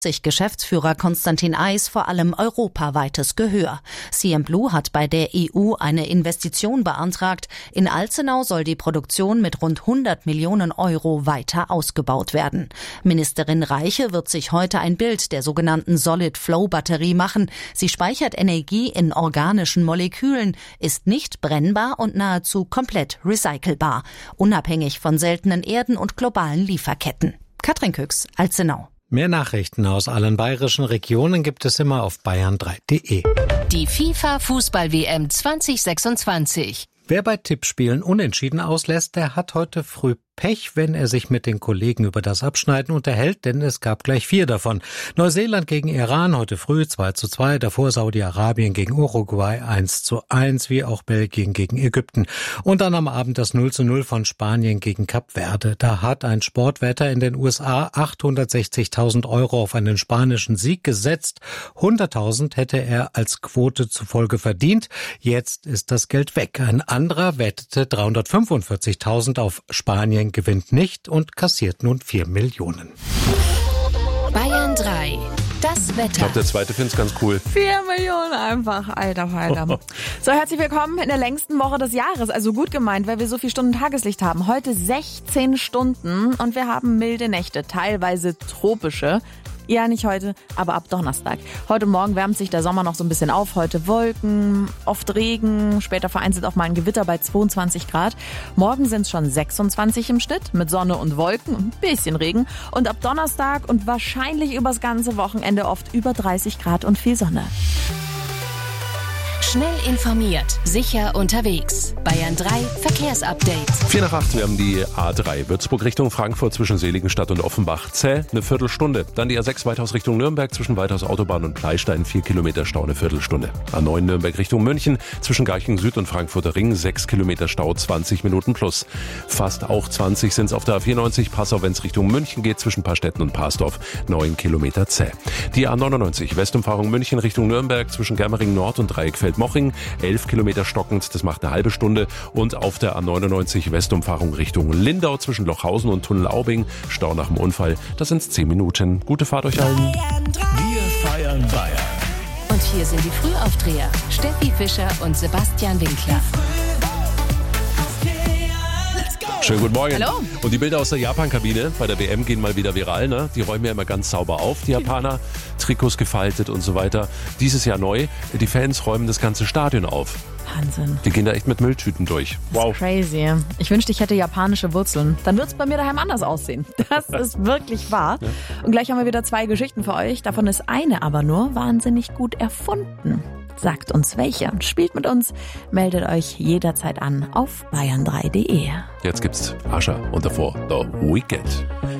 Geschäftsführer Konstantin Eis vor allem europaweites Gehör. CM Blue hat bei der EU eine Investition beantragt. In Alzenau soll die Produktion mit rund 100 Millionen Euro weiter ausgebaut werden. Ministerin Reiche wird sich heute ein Bild der sogenannten Solid-Flow-Batterie machen. Sie speichert Energie in organischen Molekülen, ist nicht brennbar und nahezu komplett recycelbar, unabhängig von seltenen Erden und globalen Lieferketten. Katrin Küchs, Alzenau. Mehr Nachrichten aus allen bayerischen Regionen gibt es immer auf bayern3.de. Die FIFA-Fußball-WM 2026. Wer bei Tippspielen unentschieden auslässt, der hat heute früh Pech, wenn er sich mit den Kollegen über das Abschneiden unterhält, denn es gab gleich 4 davon. Neuseeland gegen Iran heute früh 2:2, davor Saudi-Arabien gegen Uruguay 1:1, wie auch Belgien gegen Ägypten. Und dann am Abend das 0:0 von Spanien gegen Kap Verde. Da hat ein Sportwetter in den USA 860.000 Euro auf einen spanischen Sieg gesetzt. 100.000 hätte er als Quote zufolge verdient. Jetzt ist das Geld weg. Ein anderer wettete 345.000 auf Spanien gewinnt nicht und kassiert nun 4 Millionen. Bayern 3. Das Wetter. Ich glaube, der zweite findet es ganz cool. 4 Millionen einfach, alter Falter. So, herzlich willkommen in der längsten Woche des Jahres. Also gut gemeint, weil wir so viele Stunden Tageslicht haben. Heute 16 Stunden und wir haben milde Nächte, teilweise tropische. Ja, nicht heute, aber ab Donnerstag. Heute Morgen wärmt sich der Sommer noch so ein bisschen auf. Heute Wolken, oft Regen, später vereinzelt auch mal ein Gewitter bei 22 Grad. Morgen sind es schon 26 im Schnitt mit Sonne und Wolken und ein bisschen Regen. Und ab Donnerstag und wahrscheinlich übers ganze Wochenende oft über 30 Grad und viel Sonne. Schnell informiert, sicher unterwegs. Bayern 3 Verkehrsupdate. 7:45, wir haben die A3 Würzburg Richtung Frankfurt zwischen Seligenstadt und Offenbach. Zäh, eine Viertelstunde. Dann die A6 Weithaus Richtung Nürnberg zwischen Weithaus Autobahn und Pleistein 4 Kilometer Stau, eine Viertelstunde. A9 Nürnberg Richtung München zwischen Garching Süd und Frankfurter Ring 6 Kilometer Stau, 20 Minuten plus. Fast auch 20 sind es auf der A94 Passau, wenn es Richtung München geht, zwischen Paarstetten und Parsdorf 9 Kilometer zäh. Die A99 Westumfahrung München Richtung Nürnberg zwischen Germering Nord und Dreieckfeld-Moching 11 Kilometer stockend, das macht eine halbe Stunde. Und auf der A99 Westumfahrung Richtung Lindau zwischen Lochhausen und Tunnel-Aubing, Stau nach dem Unfall, das sind 10 Minuten. Gute Fahrt euch allen. Wir feiern Bayern. Und hier sind die Frühaufdreher. Steffi Fischer und Sebastian Winkler. Schönen guten Morgen. Hallo. Und die Bilder aus der Japan-Kabine bei der WM gehen mal wieder viral. Ne? Die räumen ja immer ganz sauber auf, die Japaner. Trikots gefaltet und so weiter. Dieses Jahr neu. Die Fans räumen das ganze Stadion auf. Wahnsinn. Die gehen da echt mit Mülltüten durch. Wow. Crazy. Ich wünschte, ich hätte japanische Wurzeln. Dann würde es bei mir daheim anders aussehen. Das ist wirklich wahr. Ja. Und gleich haben wir wieder 2 Geschichten für euch. Davon ist eine aber nur wahnsinnig gut erfunden. Sagt uns welche und spielt mit uns. Meldet euch jederzeit an auf bayern3.de. Jetzt gibt's Ascher und davor The Weeknd.